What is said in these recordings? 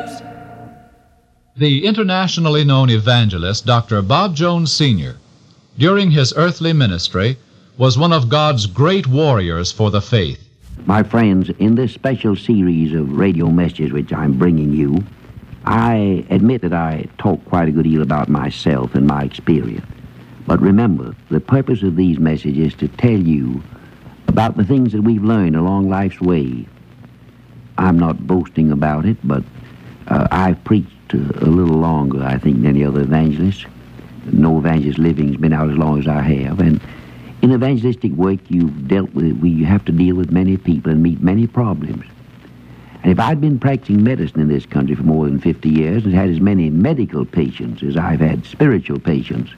The internationally known evangelist, Dr. Bob Jones Sr., during his earthly ministry, was one of God's great warriors for the faith. My friends, in this special series of radio messages which I'm bringing you, I admit that I talk quite a good deal about myself and my experience. But remember, the purpose of these messages is to tell you about the things that we've learned along life's way. I'm not boasting about it, but I've preached a little longer, I think, than any other evangelist. No evangelist living's been out as long as I have. And in evangelistic work, you have to deal with many people and meet many problems. And if I'd been practicing medicine in this country for more than 50 years and had as many medical patients as I've had spiritual patients,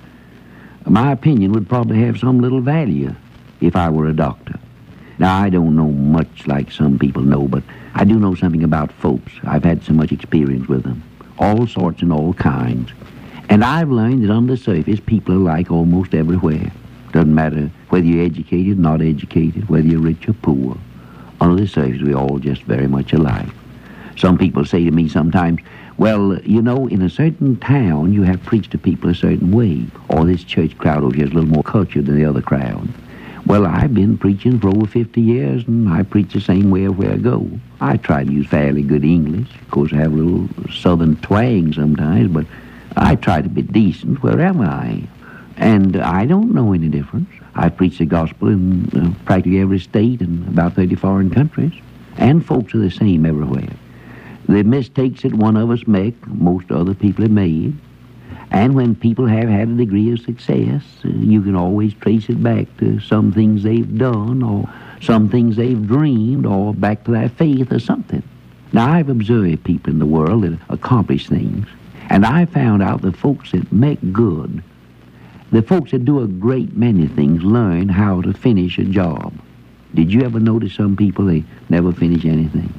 my opinion would probably have some little value if I were a doctor. Now, I don't know much like some people know, but I do know something about folks. I've had so much experience with them, all sorts and all kinds. And I've learned that on the surface, people are like almost everywhere. Doesn't matter whether you're educated, not educated, whether you're rich or poor. Under the surface, we're all just very much alike. Some people say to me sometimes, well, you know, in a certain town, you have preached to people a certain way. Or this church crowd over here is a little more cultured than the other crowd. Well, I've been preaching for over 50 years, and I preach the same way everywhere I go. I try to use fairly good English. Of course, I have a little southern twang sometimes, but I try to be decent wherever I am. And I don't know any difference. I preach the gospel in practically every state and about 30 foreign countries. And folks are the same everywhere. The mistakes that one of us make, most other people have made. And when people have had a degree of success, you can always trace it back to some things they've done or some things they've dreamed or back to their faith or something. Now, I've observed people in the world that accomplish things, and I found out the folks that make good, the folks that do a great many things, learn how to finish a job. Did you ever notice some people, they never finish anything?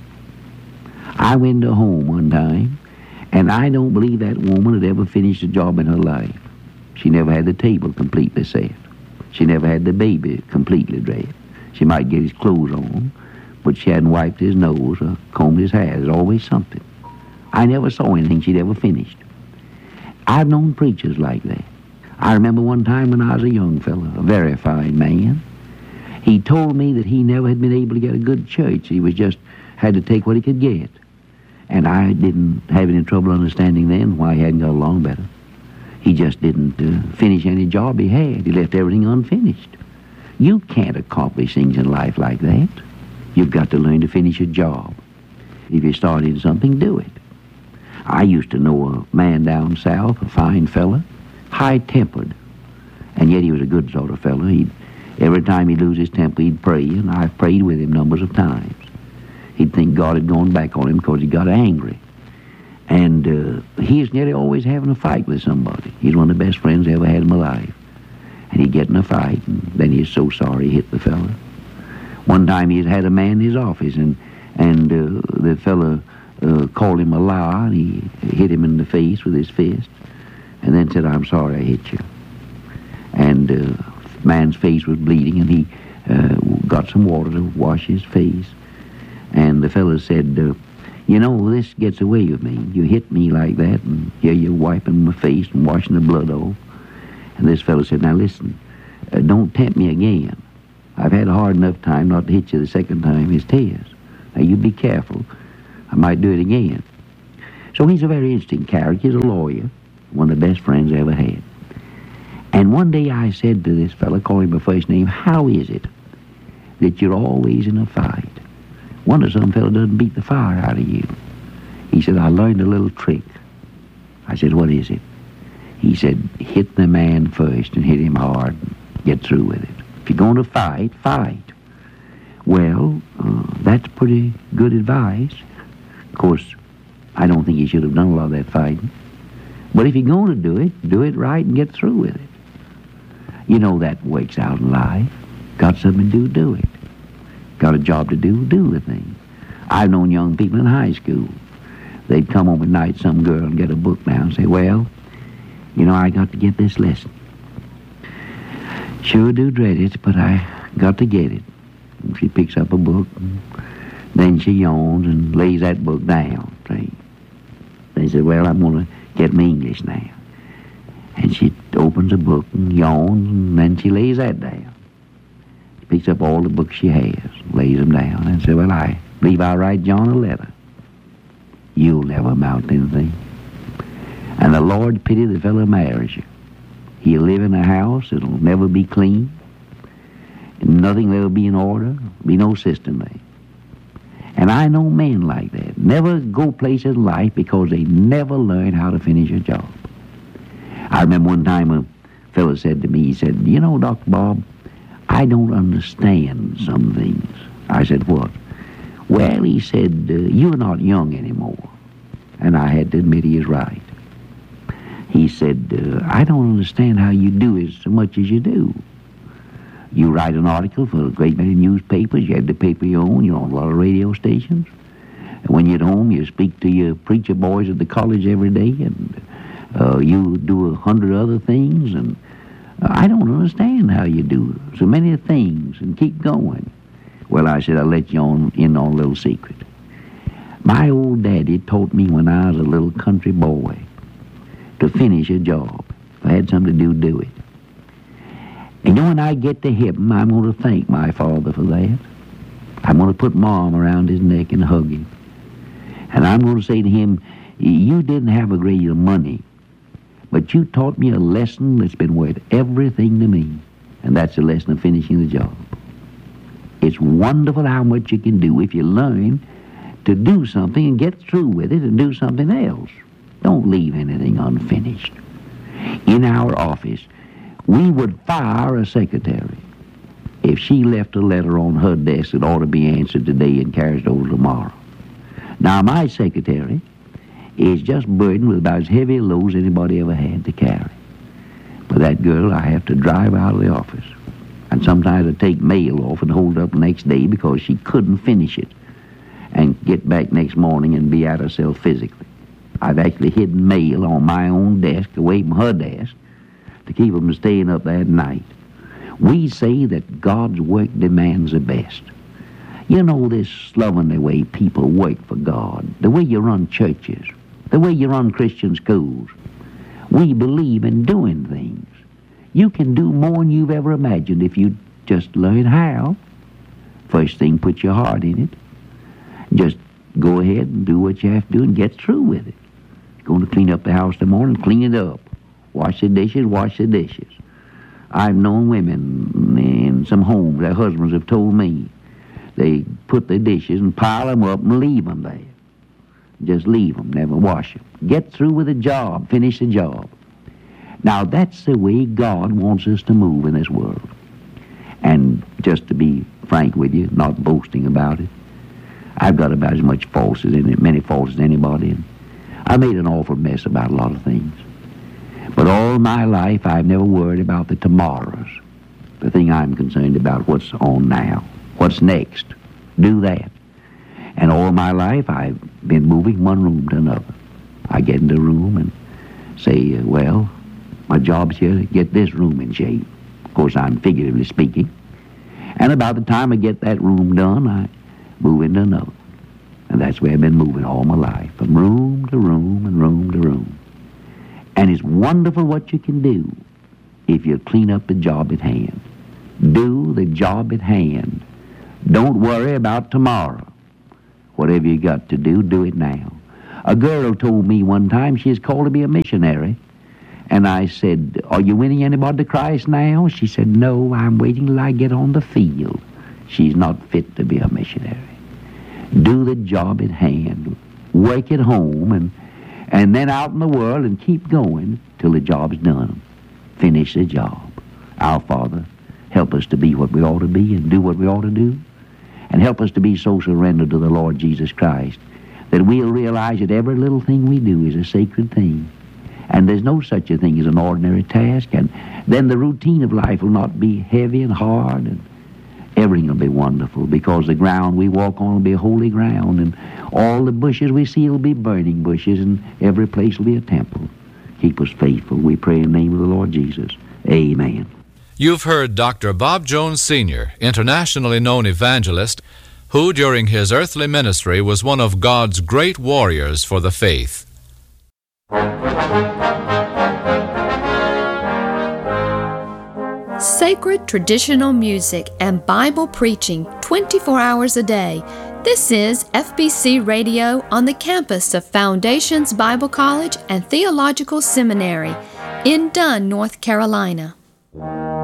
I went to a home one time, and I don't believe that woman had ever finished a job in her life. She never had the table completely set. She never had the baby completely dressed. She might get his clothes on, but she hadn't wiped his nose or combed his hair. There's always something. I never saw anything she'd ever finished. I've known preachers like that. I remember one time when I was a young fellow, a very fine man. He told me that he never had been able to get a good church. He was just had to take what he could get. And I didn't have any trouble understanding then why he hadn't got along better. He just didn't finish any job he had. He left everything unfinished. You can't accomplish things in life like that. You've got to learn to finish a job. If you're starting something, do it. I used to know a man down south, a fine fella, high-tempered, and yet he was a good sort of fellow. Every time he'd lose his temper, he'd pray, and I've prayed with him numbers of times. He'd think God had gone back on him because he got angry. And he's nearly always having a fight with somebody. He's one of the best friends I ever had in my life. And he'd get in a fight, and then he's so sorry he hit the fella. One time he had a man in his office, and the fella called him a liar, and he hit him in the face with his fist, and then said, "I'm sorry I hit you." And the man's face was bleeding, and he got some water to wash his face. And the fellow said, "You know, this gets away with me. You hit me like that, and here you're wiping my face and washing the blood off." And this fellow said, "Now listen, don't tempt me again. I've had a hard enough time not to hit you the second time as 'tis. Now you be careful. I might do it again." So he's a very interesting character. He's a lawyer, one of the best friends I ever had. And one day I said to this fellow, call him by first name, "How is it that you're always in a fight? Wonder some fellow doesn't beat the fire out of you." He said, "I learned a little trick." I said, "What is it?" He said, "Hit the man first and hit him hard and get through with it. If you're going to fight, fight." Well, that's pretty good advice. Of course, I don't think he should have done a lot of that fighting. But if you're going to do it right and get through with it. You know that works out in life. Got something to do it. Got a job to do the thing. I've known young people in high school. They'd come home at night, some girl, and get a book now and say, "Well, you know, I got to get this lesson. Sure do dread it, but I got to get it." And she picks up a book, and then she yawns and lays that book down. See? said, well, I'm going to get my English now. And she opens a book and yawns, and then she lays that down. She picks up all the books she has, lays them down, and said, well, I believe I'll write John a letter. You'll never amount to anything. And the Lord pity the fellow who marries you. He'll live in a house that'll never be clean, and nothing will ever be in order, be no system there. And I know men like that. Never go places in life because they never learn how to finish a job. I remember one time a fellow said to me, he said, you know, Dr. Bob, I don't understand some things. I said, what? Well, he said, you're not young anymore. And I had to admit he is right. He said, I don't understand how you do it so much as you do. You write an article for a great many newspapers. You have the paper you own. You're on a lot of radio stations. And when you're at home, you speak to your preacher boys at the college every day, and you do 100 other things. And I don't understand how you do so many things and keep going. Well, I said, I'll let you in on a little secret. My old daddy taught me when I was a little country boy to finish a job. If I had something to do it. And when I get to heaven, I'm going to thank my father for that. I'm going to put my arm around his neck and hug him. And I'm going to say to him, you didn't have a great deal of money, but you taught me a lesson that's been worth everything to me, and that's the lesson of finishing the job. It's wonderful how much you can do if you learn to do something and get through with it and do something else. Don't leave anything unfinished. In our office, we would fire a secretary if she left a letter on her desk that ought to be answered today and carried over tomorrow. Now, my secretary is just burdened with about as heavy a load as anybody ever had to carry. But that girl, I have to drive out of the office. And sometimes I take mail off and hold it up the next day because she couldn't finish it and get back next morning and be at herself physically. I've actually hidden mail on my own desk away from her desk to keep them from staying up there at night. We say that God's work demands the best. You know, this slovenly way people work for God, the way you run churches, the way you run Christian schools. We believe in doing things. You can do more than you've ever imagined if you just learn how. First thing, put your heart in it. Just go ahead and do what you have to do and get through with it. Going to clean up the house in the morning, clean it up. Wash the dishes, wash the dishes. I've known women in some homes, their husbands have told me, they put the dishes and pile them up and leave them there. Just leave them, never wash them. Get through with the job, finish the job. Now, that's the way God wants us to move in this world. And just to be frank with you, not boasting about it, I've got about as much faults as many faults as anybody. And I made an awful mess about a lot of things. But all my life, I've never worried about the tomorrows. The thing I'm concerned about, what's on now, what's next. Do that. And all my life, I've been moving one room to another. I get in the room and say, well, my job's here to get this room in shape. Of course, I'm figuratively speaking. And about the time I get that room done, I move into another. And that's where I've been moving all my life, from room to room and room to room. And it's wonderful what you can do if you clean up the job at hand. Do the job at hand. Don't worry about tomorrow. Whatever you got to do, do it now. A girl told me one time she was called to be a missionary. And I said, are you winning anybody to Christ now? She said, no, I'm waiting till I get on the field. She's not fit to be a missionary. Do the job at hand. Work at home and then out in the world and keep going till the job's done. Finish the job. Our Father, help us to be what we ought to be and do what we ought to do. And help us to be so surrendered to the Lord Jesus Christ that we'll realize that every little thing we do is a sacred thing. And there's no such a thing as an ordinary task. And then the routine of life will not be heavy and hard. And everything will be wonderful because the ground we walk on will be holy ground. And all the bushes we see will be burning bushes. And every place will be a temple. Keep us faithful. We pray in the name of the Lord Jesus. Amen. You've heard Dr. Bob Jones Sr., internationally known evangelist, who during his earthly ministry was one of God's great warriors for the faith. Sacred traditional music and Bible preaching 24 hours a day. This is FBC Radio on the campus of Foundations Bible College and Theological Seminary in Dunn, North Carolina.